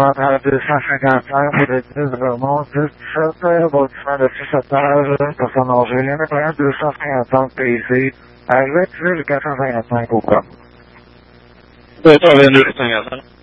man hade 255 för det vraiment juste ça, votre fin de 17 heures, personnage, je viens de prendre 255 PC, avec le 455 au com. Det tar vi en rustning alltså.